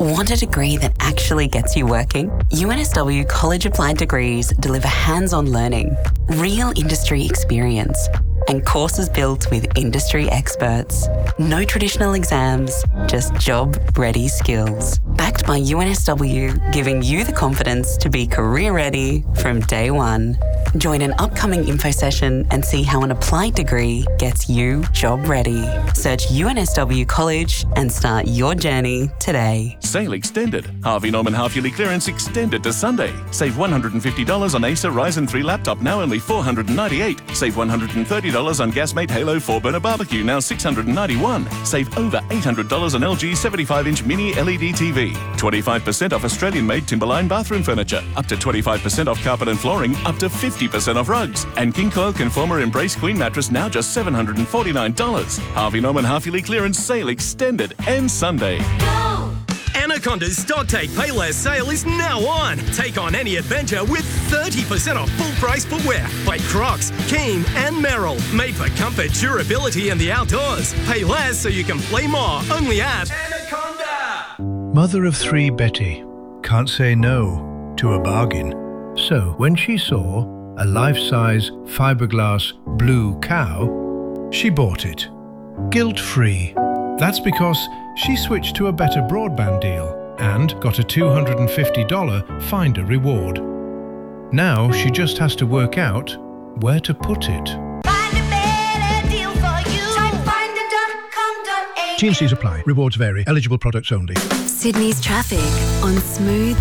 Want a degree that actually gets you working? UNSW College Applied Degrees deliver hands-on learning, real industry experience, and courses built with industry experts. No traditional exams, just job-ready skills. Backed by UNSW, giving you the confidence to be career-ready from day one. Join an upcoming info session and see how an applied degree gets you job-ready. Search UNSW College and start your journey today. Sale extended. Harvey Norman half-yearly clearance extended to Sunday. Save $150 on Acer Ryzen 3 laptop, now only $498. Save $130 on Gasmate Halo 4-burner barbecue, now $691. Save over $800 on LG 75-inch mini LED TV. 25% off Australian-made Timberline bathroom furniture. Up to 25% off carpet and flooring. Up to 50% off rugs. And King Coil Conformer Embrace Queen mattress, now just $749. Harvey Norman half-yearly clearance sale extended. Ends Sunday. Anaconda's Stock Take Pay Less sale is now on. Take on any adventure with 30% off full price footwear by Crocs, Keen and Merrell. Made for comfort, durability and the outdoors. Pay less so you can play more. Only at Anaconda. Mother of three Betty can't say no to a bargain. So when she saw a life-size fiberglass blue cow, she bought it. Guilt-free. That's because she switched to a better broadband deal and got a $250 Finder reward. Now she just has to work out where to put it. Find a better deal for you. Try finder.com.au. T&Cs apply. Rewards vary. Eligible products only. Sydney's traffic on Smooth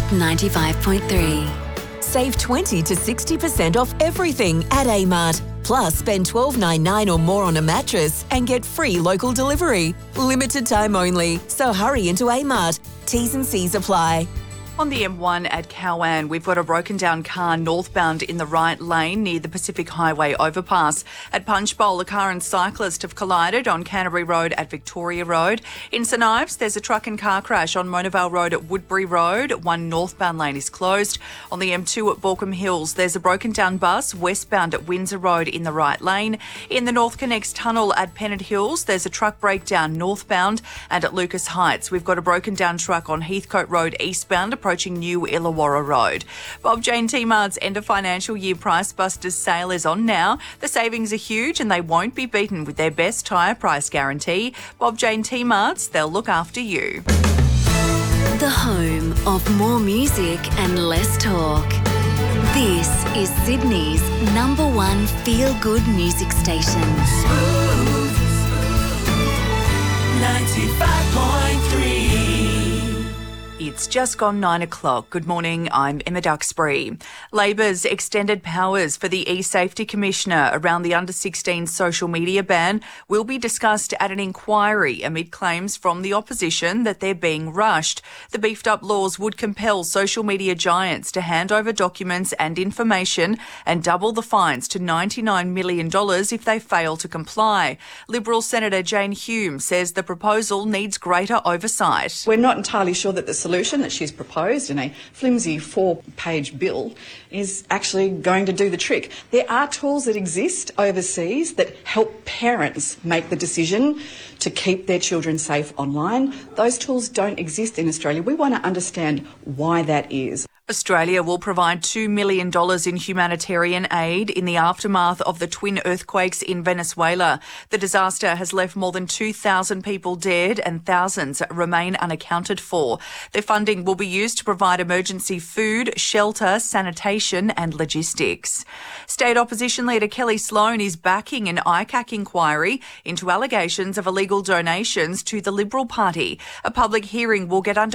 95.3. Save 20 to 60% off everything at Amart. Plus, spend $12.99 or more on a mattress and get free local delivery. Limited time only, so hurry into Amart. T's and C's apply. On the M1 at Cowan, we've got a broken down car northbound in the right lane near the Pacific Highway overpass. At Punchbowl, a car and cyclist have collided on Canterbury Road at Victoria Road. In St Ives, there's a truck and car crash on Monavale Road at Woodbury Road. One northbound lane is closed. On the M2 at Borkham Hills, there's a broken down bus westbound at Windsor Road in the right lane. In the North Connects tunnel at Pennant Hills, there's a truck breakdown northbound. And at Lucas Heights, we've got a broken down truck on Heathcote Road eastbound approaching New Illawarra Road. Bob Jane T-Mart's end of financial year Price Busters sale is on now. The savings are huge and they won't be beaten with their best tyre price guarantee. Bob Jane T-Mart's, they'll look after you. The home of more music and less talk. This is Sydney's #1 feel-good music station. Smooth 95.3. It's just gone 9 o'clock. Good morning, I'm Emma Duxbury. Labor's extended powers for the eSafety Commissioner around the under-16 social media ban will be discussed at an inquiry amid claims from the opposition that they're being rushed. The beefed-up laws would compel social media giants to hand over documents and information and double the fines to $99 million if they fail to comply. Liberal Senator Jane Hume says the proposal needs greater oversight. We're not entirely sure that the solution that she's proposed in a flimsy 4-page bill is actually going to do the trick. There are tools that exist overseas that help parents make the decision to keep their children safe online. Those tools don't exist in Australia. We want to understand why that is. Australia will provide $2 million in humanitarian aid in the aftermath of the twin earthquakes in Venezuela. The disaster has left more than 2,000 people dead and thousands remain unaccounted for. The funding will be used to provide emergency food, shelter, sanitation and logistics. State Opposition Leader Kelly Sloan is backing an ICAC inquiry into allegations of illegal donations to the Liberal Party. A public hearing will get underway